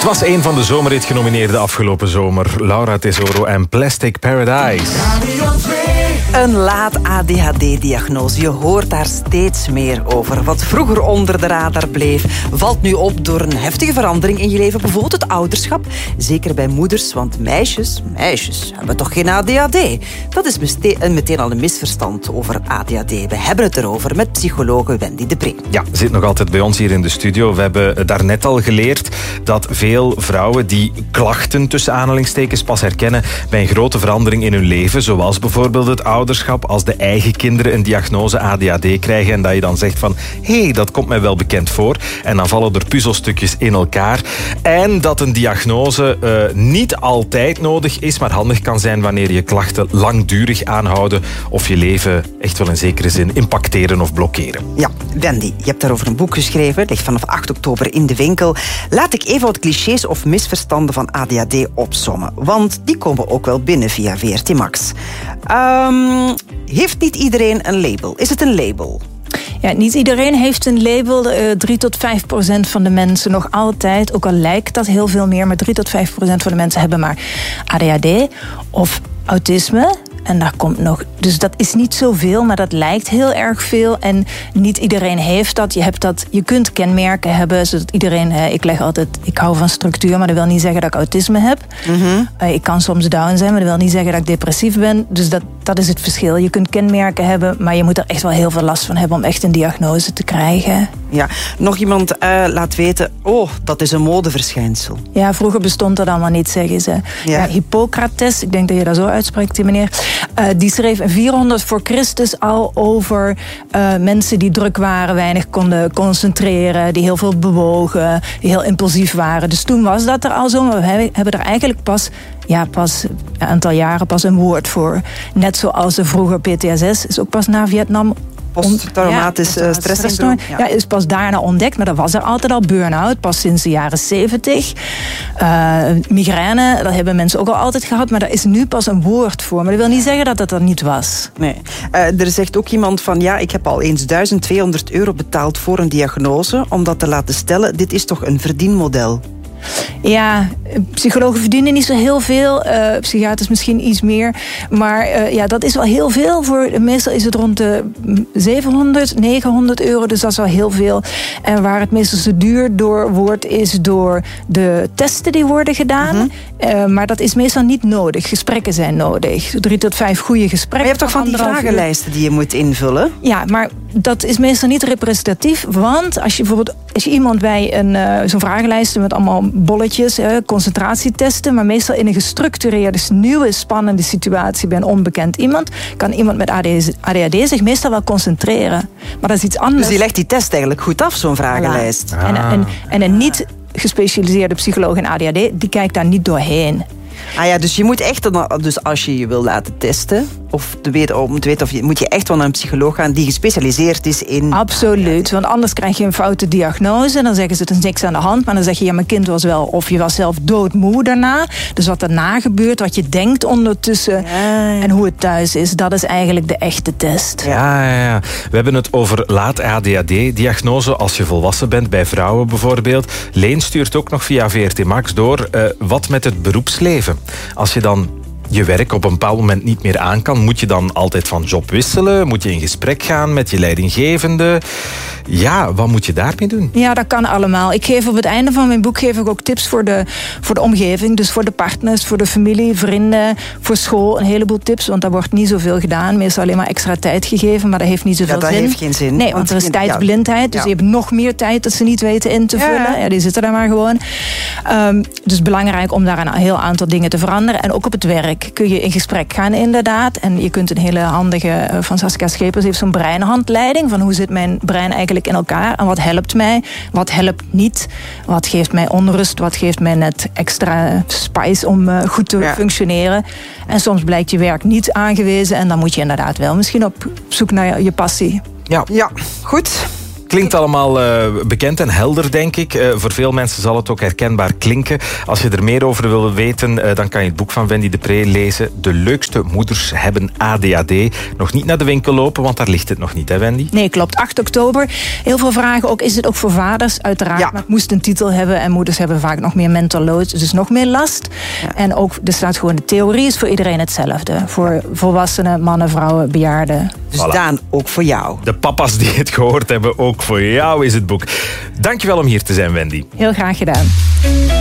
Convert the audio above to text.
was een van de zomerhit-genomineerden afgelopen zomer. Laura Tesoro en Plastic Paradise. Een laat ADHD-diagnose. Je hoort daar steeds meer over. Wat vroeger onder de radar bleef, valt nu op door een heftige verandering in je leven. Bijvoorbeeld het ouderschap. Zeker bij moeders, want meisjes hebben toch geen ADHD? Dat is meteen al een misverstand over ADHD. We hebben het erover met psychologe Wendy de Pre. Ja, zit nog altijd bij ons hier in de studio. We hebben daarnet al geleerd dat veel vrouwen die klachten tussen aanhalingstekens pas herkennen bij een grote verandering in hun leven, zoals bijvoorbeeld het ouderschap, als de eigen kinderen een diagnose ADHD krijgen en dat je dan zegt van, hé, dat komt mij wel bekend voor. En dan vallen er puzzelstukjes in elkaar. En dat een diagnose niet altijd nodig is, maar handig kan zijn wanneer je klachten langdurig aanhouden of je leven echt wel in zekere zin impacteren of blokkeren. Ja, Wendy, je hebt daarover een boek geschreven. Ligt vanaf 8 oktober in de winkel. Laat ik even wat clichés of misverstanden van ADHD opsommen. Want die komen ook wel binnen via VRT Max. Heeft niet iedereen een label? Is het een label? Ja, niet iedereen heeft een label. 3-5% van de mensen nog altijd, ook al lijkt dat heel veel meer, maar 3-5% van de mensen hebben maar ADHD of autisme. En daar komt nog. Dus dat is niet zoveel, maar dat lijkt heel erg veel. En niet iedereen heeft dat. Je kunt kenmerken hebben, zodat iedereen. Ik hou van structuur, maar dat wil niet zeggen dat ik autisme heb. Mm-hmm. Ik kan soms down zijn, maar dat wil niet zeggen dat ik depressief ben. Dus dat is het verschil. Je kunt kenmerken hebben, maar je moet er echt wel heel veel last van hebben om echt een diagnose te krijgen. Ja, nog iemand laat weten, dat is een modeverschijnsel. Ja, vroeger bestond dat allemaal niet, zeggen ze. Ja, Hippocrates, ik denk dat je dat zo uitspreekt, die meneer. Die schreef 400 voor Christus al over mensen die druk waren, weinig konden concentreren, die heel veel bewogen, die heel impulsief waren. Dus toen was dat er al zo, maar we hebben er eigenlijk pas een aantal jaren pas een woord voor. Net zoals vroeger PTSS is ook pas na Vietnam. Posttraumatisch stresssyndroom. Ja, is pas daarna ontdekt, maar dat was er altijd al. Burn-out, pas sinds de jaren 70. Migraine, dat hebben mensen ook al altijd gehad, maar daar is nu pas een woord voor. Maar dat wil niet zeggen dat het er niet was. Nee. Er zegt ook iemand van, ik heb al eens €1.200 betaald voor een diagnose, om dat te laten stellen. Dit is toch een verdienmodel? Ja, psychologen verdienen niet zo heel veel. Psychiaters misschien iets meer. Maar dat is wel heel veel. Meestal is het rond de €700, €900. Dus dat is wel heel veel. En waar het meestal zo duur door wordt, is door de testen die worden gedaan. Mm-hmm. Maar dat is meestal niet nodig. Gesprekken zijn nodig. 3 tot 5 goede gesprekken. Maar je hebt toch van die vragenlijsten die je moet invullen? Ja, maar dat is meestal niet representatief. Want als je iemand bij zo'n vragenlijst met allemaal bolletjes, concentratietesten, maar meestal in een gestructureerde, nieuwe, spannende situatie bij een onbekend iemand, kan iemand met ADHD zich meestal wel concentreren. Maar dat is iets anders. Dus die legt die test eigenlijk goed af, zo'n vragenlijst. Ah. En een niet gespecialiseerde psycholoog in ADHD, die kijkt daar niet doorheen. Dus je moet echt, dus als je je wil laten testen, of om te weten moet je echt wel naar een psycholoog gaan die gespecialiseerd is in... Absoluut, want anders krijg je een foute diagnose. Dan zeggen ze, er is niks aan de hand. Maar dan zeg je, mijn kind was wel, of je was zelf doodmoe daarna. Dus wat daarna gebeurt, wat je denkt ondertussen en hoe het thuis is, dat is eigenlijk de echte test. Ja. We hebben het over laat ADHD-diagnose als je volwassen bent, bij vrouwen bijvoorbeeld. Leen stuurt ook nog via VRT Max door, wat met het beroepsleven? Als je dan je werk op een bepaald moment niet meer aan kan, moet je dan altijd van job wisselen? Moet je in gesprek gaan met je leidinggevende? Ja, wat moet je daarmee doen? Ja, dat kan allemaal. Ik geef op het einde van mijn boek ook tips voor de omgeving. Dus voor de partners, voor de familie, vrienden, voor school. Een heleboel tips, want daar wordt niet zoveel gedaan. Meestal alleen maar extra tijd gegeven, maar dat heeft niet zoveel zin. Dat heeft geen zin. Nee, want er is tijdsblindheid. Dus je hebt nog meer tijd dat ze niet weten in te vullen. Ja, die zitten daar maar gewoon. Dus belangrijk om daar een heel aantal dingen te veranderen. En ook op het werk kun je in gesprek gaan inderdaad. En je kunt een hele handige, van Saskia Schepers heeft zo'n breinhandleiding, van hoe zit mijn brein eigenlijk in elkaar en wat helpt mij, wat helpt niet, wat geeft mij onrust, wat geeft mij net extra spice om goed te functioneren. En soms blijkt je werk niet aangewezen en dan moet je inderdaad wel misschien op zoek naar je passie. Ja, goed. Klinkt allemaal bekend en helder, denk ik. Voor veel mensen zal het ook herkenbaar klinken. Als je er meer over wil weten, dan kan je het boek van Wendy de Pre lezen. De leukste moeders hebben ADHD. Nog niet naar de winkel lopen, want daar ligt het nog niet, hè Wendy? Nee, klopt. 8 oktober. Heel veel vragen ook. Is het ook voor vaders? Uiteraard. Ja. Maar het moest een titel hebben. En moeders hebben vaak nog meer mental load. Dus nog meer last. Ja. En ook, er staat gewoon, de theorie is voor iedereen hetzelfde. Voor volwassenen, mannen, vrouwen, bejaarden. Dus Daan, ook voor jou. De papa's die het gehoord hebben, ook voor jou is het boek. Dankjewel om hier te zijn, Wendy. Heel graag gedaan.